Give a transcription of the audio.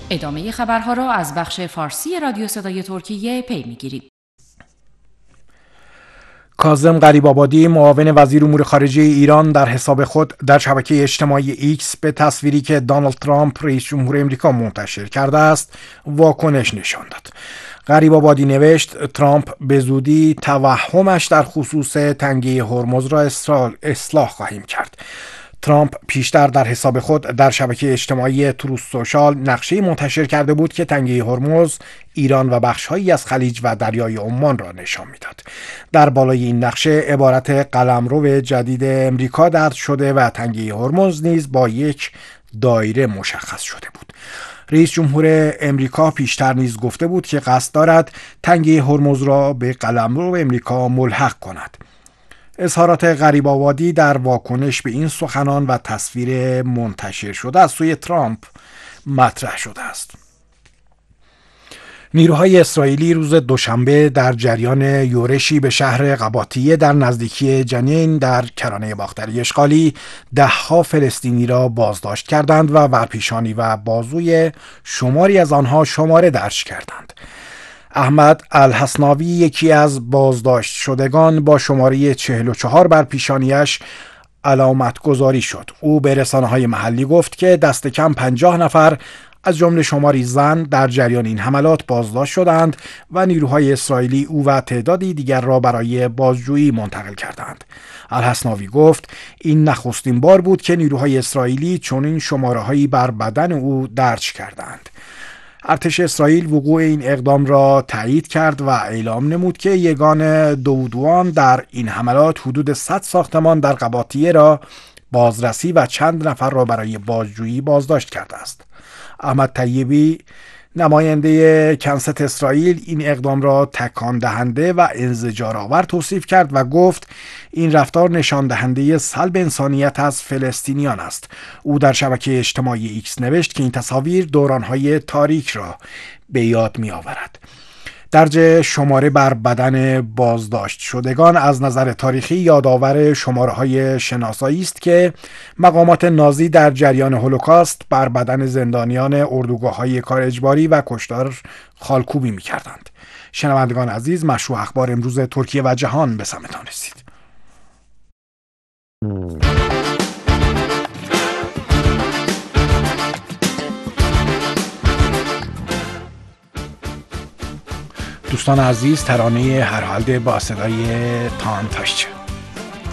ادامه خبرها را از بخش فارسی رادیو صدای ترکیه پی می‌گیریم. کاظم غریب‌آبادی معاون وزیر امور خارجه ایران در حساب خود در شبکه اجتماعی ایکس به تصویری که دونالد ترامپ رئیس جمهور آمریکا منتشر کرده است واکنش نشان داد. غریب‌آبادی نوشت ترامپ به زودی توهمش در خصوص تنگه هرمز را اصلاح خواهیم کرد. ترامپ پیشتر در حساب خود در شبکه اجتماعی تروث سوشال نقشه منتشر کرده بود که تنگه هرمز ایران و بخش‌هایی از خلیج و دریای عمان را نشان می‌داد. در بالای این نقشه عبارت قلمرو جدید امریکا درج شده و تنگه هرمز نیز با یک دایره مشخص شده بود. رئیس جمهور امریکا پیشتر نیز گفته بود که قصد دارد تنگه هرمز را به قلمرو امریکا ملحق کند. اظهارات غریب‌آبادی در واکنش به این سخنان و تصویر منتشر شده از سوی ترامپ مطرح شده است. نیروهای اسرائیلی روز دوشنبه در جریان یورشی به شهر قباطیه در نزدیکی جنین در کرانه باختری اشغالی 10 فلسطینی را بازداشت کردند و بر پیشانی و بازوی شماری از آنها شماره درج کردند. احمد الحسناوی یکی از بازداشت شدگان با شماره 44 بر پیشانیش علامت گذاری شد. او به رسانه‌های محلی گفت که دست کم 50 نفر از جمله شماری زن در جریان این حملات بازداشت شدند و نیروهای اسرائیلی او و تعدادی دیگر را برای بازجویی منتقل کردند. الحسناوی گفت این نخستین بار بود که نیروهای اسرائیلی چنین شماره‌هایی بر بدن او درج کردند. ارتش اسرائیل وقوع این اقدام را تایید کرد و اعلام نمود که یگان دودوان در این حملات حدود 100 ساختمان در قباطیه را بازرسی و چند نفر را برای بازجویی بازداشت کرده است. احمد طیبی نماینده کنست اسرائیل این اقدام را تکان دهنده و انزجارآور توصیف کرد و گفت این رفتار نشان دهنده سلب انسانیت از فلسطینیان است. او در شبکه اجتماعی ایکس نوشت که این تصاویر دوران‌های تاریک را به یاد می‌آورد. درج شماره بر بدن بازداشت شدگان از نظر تاریخی یادآور شماره‌های شناسایی است که مقامات نازی در جریان هولوکاست بر بدن زندانیان اردوگاه‌های کار اجباری و کشتار خالکوبی می‌کردند. شنوندگان عزیز، مشروع اخبار امروز ترکیه و جهان به سمتان رسید. دوستان عزیز، ترانه هرحالده با صدای تان تاشچه.